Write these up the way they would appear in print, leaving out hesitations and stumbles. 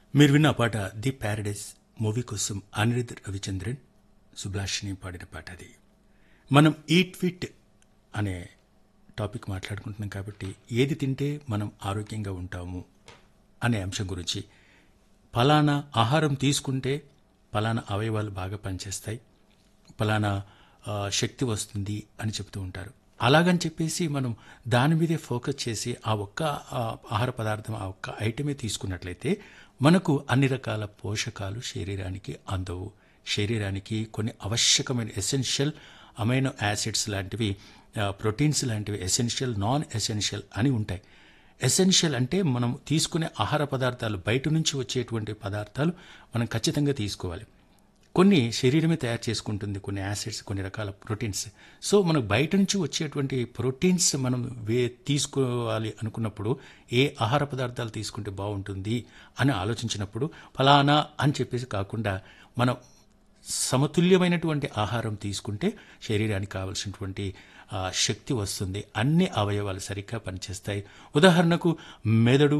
మీరు విన్న పాట ది ప్యారడైజ్ మూవీ కోసం అనిరుద్ రవిచంద్రన్ సుభాషిణి పాడిన పాట అది. మనం ఈట్ ఫిట్ అనే టాపిక్ మాట్లాడుకుంటున్నాం కాబట్టి ఏది తింటే మనం ఆరోగ్యంగా ఉంటాము అనే అంశం గురించి, ఫలానా ఆహారం తీసుకుంటే ఫలానా అవయవాలు బాగా పనిచేస్తాయి, ఫలానా శక్తి వస్తుంది అని చెప్తూ ఉంటారు. అలాగని చెప్పేసి మనం దాని మీదే ఫోకస్ చేసి ఆ ఒక్క ఆహార పదార్థం, ఆ ఒక్క ఐటమే తీసుకున్నట్లయితే మనకు అన్ని రకాల పోషకాలు శరీరానికి అందవు. శరీరానికి కొన్ని ఆవశ్యకమైన ఎసెన్షియల్ అమైనో యాసిడ్స్ లాంటివి, ప్రోటీన్స్ లాంటివి ఎసెన్షియల్, నాన్ ఎసెన్షియల్ అని ఉంటాయి. ఎసెన్షియల్ అంటే మనం తీసుకునే ఆహార పదార్థాలు, బయట నుంచి వచ్చేటువంటి పదార్థాలు మనం ఖచ్చితంగా తీసుకోవాలి. కొన్ని శరీరమే తయారు చేసుకుంటుంది, కొన్ని యాసిడ్స్, కొన్ని రకాల ప్రోటీన్స్. సో మనకు బయట నుంచి వచ్చేటువంటి ప్రోటీన్స్ మనం తీసుకోవాలి అనుకున్నప్పుడు ఏ ఆహార పదార్థాలు తీసుకుంటే బాగుంటుంది అని ఆలోచించినప్పుడు ఫలానా అని చెప్పేసి కాకుండా మనం సమతుల్యమైనటువంటి ఆహారం తీసుకుంటే శరీరానికి కావలసినటువంటి శక్తి వస్తుంది, అన్ని అవయవాలు సరిగ్గా పనిచేస్తాయి. ఉదాహరణకు మెదడు,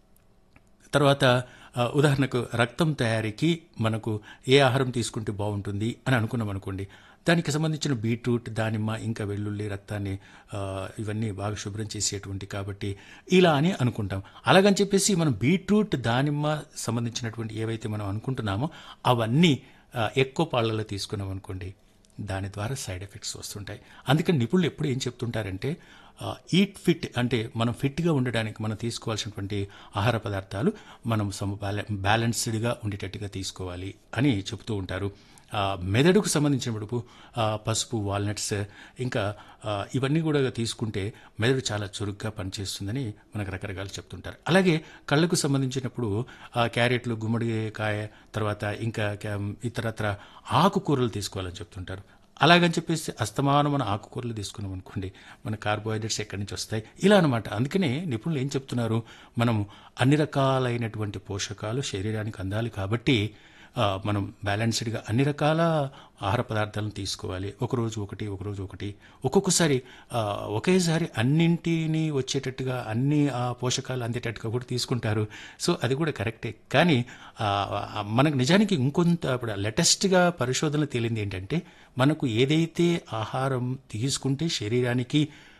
తర్వాత ఉదాహరణకు రక్తం తయారీకి మనకు ఏ ఆహారం తీసుకుంటే బాగుంటుంది అని అనుకున్నాం అనుకోండి, దానికి సంబంధించిన బీట్రూట్, దానిమ్మ, ఇంకా వెల్లుల్లి రక్తాన్ని ఇవన్నీ బాగా శుభ్రం చేసేటువంటి కాబట్టి ఇలా అని అనుకుంటాం. అలాగని చెప్పేసి మనం బీట్రూట్, దానిమ్మ సంబంధించినటువంటి ఏవైతే మనం అనుకుంటున్నామో అవన్నీ ఎక్కువ పాళ్ళలో తీసుకున్నాం అనుకోండి, దాని ద్వారా సైడ్ ఎఫెక్ట్స్ వస్తుంటాయి. అందుకని నిపుణులు ఎప్పుడు ఏం చెప్తుంటారంటే ఈట్ ఫిట్ అంటే మనం ఫిట్గా ఉండడానికి మనం తీసుకోవాల్సినటువంటి ఆహార పదార్థాలు మనం బ్యాలెన్స్డ్గా ఉండేటట్టుగా తీసుకోవాలి అని చెబుతూ ఉంటారు. మెదడుకు సంబంధించినప్పుడు పసుపు, వాల్నట్స్, ఇంకా ఇవన్నీ కూడా తీసుకుంటే మెదడు చాలా చురుగ్గా పనిచేస్తుందని మనకు రకరకాలు చెప్తుంటారు. అలాగే కళ్ళకు సంబంధించినప్పుడు క్యారెట్లు, గుమ్మడికాయ, తర్వాత ఇంకా ఇతరత్ర ఆకుకూరలు తీసుకోవాలని చెప్తుంటారు. అలాగని చెప్పేసి అస్తమానం మన ఆకుకూరలు తీసుకున్నాం అనుకోండి, మన కార్బోహైడ్రేట్స్ ఎక్కడి నుంచి వస్తాయి, ఇలా అనమాట. అందుకనే నిపుణులు ఏం చెప్తున్నారు, మనం అన్ని రకాలైనటువంటి పోషకాలు శరీరానికి అందాలి కాబట్టి మనం బ్యాలెన్స్డ్గా అన్ని రకాల ఆహార పదార్థాలను తీసుకోవాలి. ఒకరోజు ఒకటి, ఒకరోజు ఒకటి. ఒక్కొక్కసారి ఒకేసారి అన్నింటినీ వచ్చేటట్టుగా, అన్ని పోషకాలు అందేటట్టుగా కూడా తీసుకుంటారు. సో అది కూడా కరెక్టే. కానీ మనకు నిజానికి ఇంకొంత ఇప్పుడు లేటెస్ట్గా పరిశోధనలు తేలింది ఏంటంటే, మనకు ఏదైతే ఆహారం తీసుకుంటే శరీరానికి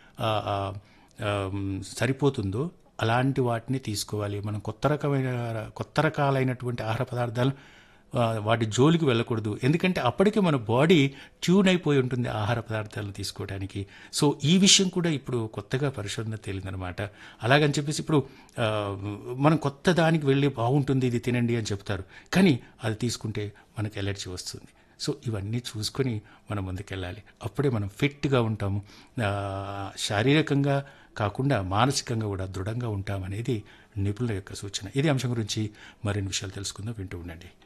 సరిపోతుందో అలాంటి వాటిని తీసుకోవాలి. మనం కొత్త రకాలైనటువంటి ఆహార పదార్థాలు వాటి జోలికి వెళ్ళకూడదు. ఎందుకంటే అప్పటికే మన బాడీ ట్యూన్ అయిపోయి ఉంటుంది ఆహార పదార్థాలను తీసుకోవడానికి. సో ఈ విషయం కూడా ఇప్పుడు కొత్తగా పరిశోధన తేలిందనమాట. అలాగని చెప్పేసి ఇప్పుడు మనం కొత్త దానికి వెళ్ళి బాగుంటుంది ఇది తినండి అని చెప్తారు, కానీ అది తీసుకుంటే మనకు ఎలర్జీ వస్తుంది. సో ఇవన్నీ చూసుకొని మనం ముందుకెళ్ళాలి. అప్పుడే మనం ఫిట్గా ఉంటాము, శారీరకంగా కాకుండా మానసికంగా కూడా దృఢంగా ఉంటామనేది నిపుణుల యొక్క సూచన. ఇదే అంశం గురించి మరిన్ని విషయాలు తెలుసుకుందాం. వింటూ ఉండండి.